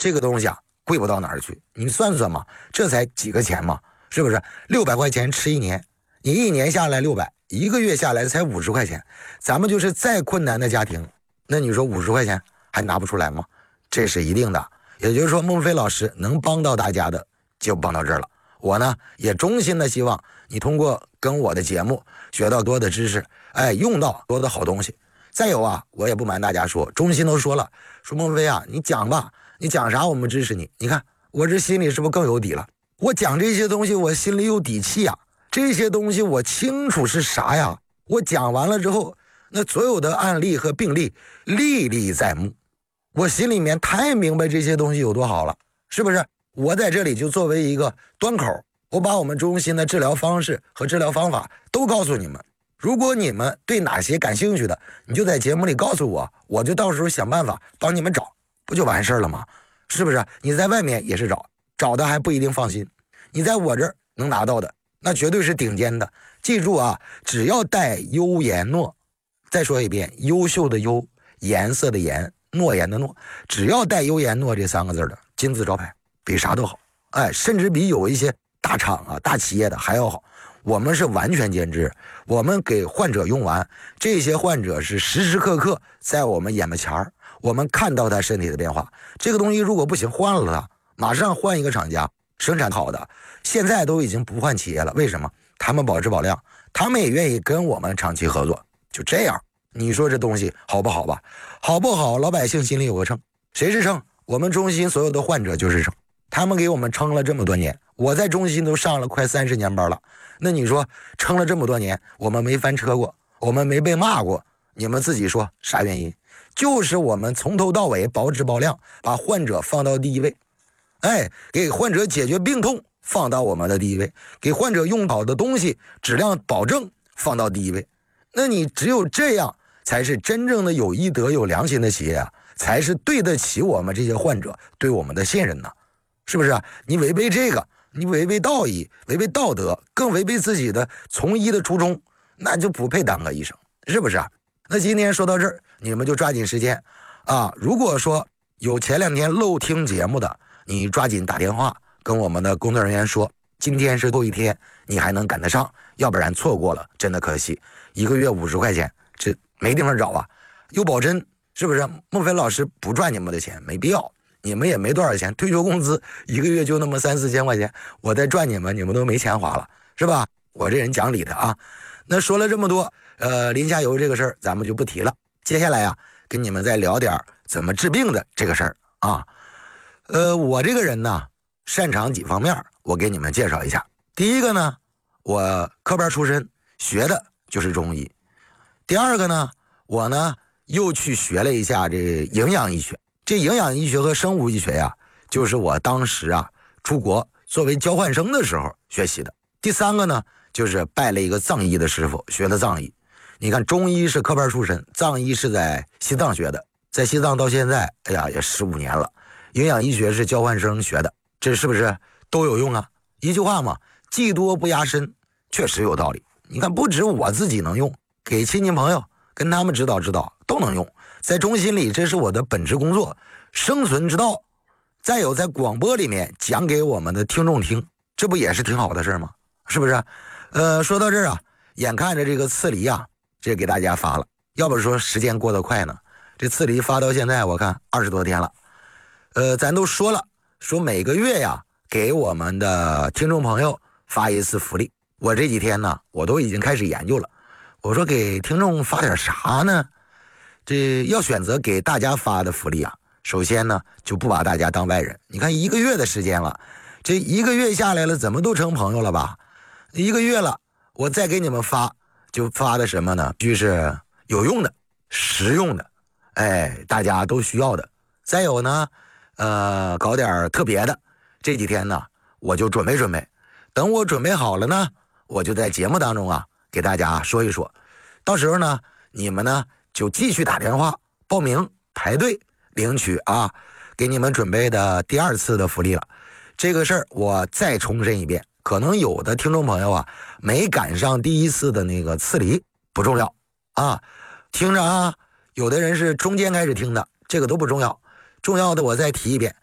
这个东西啊贵不到哪儿去，你算算嘛，这才几个钱嘛，是不是？600块钱吃1年，你1年下来600，一个月下来才50块钱。咱们就是再困难的家庭，那你说50块钱还拿不出来吗？这是一定的。也就是说，孟非老师能帮到大家的就帮到这儿了。我呢也衷心的希望你通过跟我的节目学到多的知识，用到多的好东西。再有啊，我也不瞒大家说，衷心都说了，说孟非啊，你讲吧，你讲啥我们支持你。你看我这心里是不是更有底了？我讲这些东西我心里有底气呀，这些东西我清楚是啥呀。我讲完了之后，那所有的案例和病例历历在目，我心里面太明白这些东西有多好了，是不是？我在这里就作为一个端口，我把我们中心的治疗方式和治疗方法都告诉你们。如果你们对哪些感兴趣的，你就在节目里告诉我，我就到时候想办法帮你们找，不就完事了吗？是不是？你在外面也是找的还不一定放心，你在我这儿能拿到的那绝对是顶尖的。记住啊，只要带优颜诺，再说一遍，优秀的优，颜色的颜，诺言的诺，只要带优颜诺这3个字的金字招牌，比啥都好，甚至比有一些大厂啊、大企业的还要好。我们是完全监制，我们给患者用完，这些患者是时时刻刻在我们眼巴前儿，我们看到他身体的变化。这个东西如果不行，换了他，马上换一个厂家生产好的。现在都已经不换企业了，为什么？他们保质保量，他们也愿意跟我们长期合作。就这样，你说这东西好不好吧？好不好？老百姓心里有个秤，谁是秤？我们中心所有的患者就是秤，他们给我们撑了这么多年，我在中心都上了快30年班了。那你说撑了这么多年，我们没翻车过，我们没被骂过，你们自己说啥原因？就是我们从头到尾保质保量，把患者放到第一位，给患者解决病痛放到我们的第一位，给患者用好的东西质量保证放到第一位。那你只有这样才是真正的有医德有良心的企业啊，才是对得起我们这些患者对我们的信任呢，是不是？你违背这个，你违背道义，违背道德，更违背自己的从医的初衷，那就不配当个医生，是不是啊？那今天说到这儿，你们就抓紧时间啊！如果说有前2天漏听节目的，你抓紧打电话跟我们的工作人员说，今天是后一天，你还能赶得上，要不然错过了真的可惜。1个月50块钱，这没地方找啊！有保真，是不是？孟非老师不赚你们的钱，没必要。你们也没多少钱，退休工资1个月就那么3-4千块钱，我再赚你们都没钱花了，是吧？我这人讲理的啊。那说了这么多，磷下游这个事儿咱们就不提了。接下来啊，跟你们再聊点怎么治病的这个事儿啊。我这个人呢，擅长几方面，我给你们介绍一下。第一个呢，我科班出身，学的就是中医。第二个呢，我呢又去学了一下这营养医学。这营养医学和生物医学呀，就是我当时啊出国作为交换生的时候学习的。第三个呢，就是拜了一个藏医的师傅，学了藏医。你看，中医是科班出身，藏医是在西藏学的，在西藏到现在，也15年了。营养医学是交换生学的，这是不是都有用啊？一句话嘛，技多不压身，确实有道理。你看，不止我自己能用，给亲戚朋友跟他们指导指导都能用。在中心里，这是我的本职工作，生存之道。再有，在广播里面讲给我们的听众听，这不也是挺好的事吗？是不是？说到这儿啊，眼看着这个刺梨啊，这给大家发了。要不说时间过得快呢，这刺梨发到现在，我看20多天了。咱都说了，说每个月呀，给我们的听众朋友发一次福利。我这几天呢，我都已经开始研究了。我说给听众发点啥呢？这要选择给大家发的福利啊，首先呢就不把大家当外人。你看1个月的时间了，这1个月下来了，怎么都成朋友了吧？1个月了，我再给你们发，就发的什么呢？就是有用的、实用的，大家都需要的。再有呢，搞点特别的。这几天呢，我就准备，等我准备好了呢，我就在节目当中啊给大家说一说。到时候呢，你们呢就继续打电话报名排队领取啊，给你们准备的第2次的福利了。这个事儿我再重申一遍，可能有的听众朋友啊没赶上第1次的那个刺梨，不重要啊，听着啊，有的人是中间开始听的，这个都不重要。重要的我再提一遍，